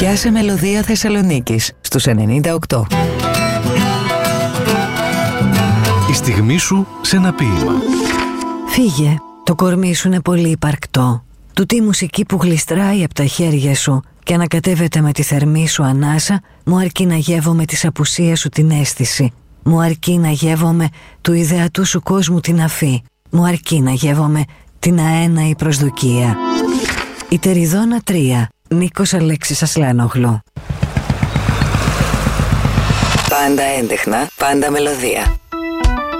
Πιάσε μελωδία Θεσσαλονίκης στους 98. Η στιγμή σου σε ένα ποίημα. Φύγε, το κορμί σου είναι πολύ υπαρκτό. Τούτη η μουσική που γλιστράει από τα χέρια σου και ανακατεύεται με τη θερμή σου ανάσα, μου αρκεί να γεύομαι της απουσίας σου την αίσθηση. Μου αρκεί να γεύομαι του ιδεατού σου κόσμου την αφή. Μου αρκεί να γεύομαι την αέναη προσδοκία. Η Τεριδόνα 3, Νίκος Αλέξης Ασλάνογλου. Πάντα έντεχνα, πάντα μελωδία.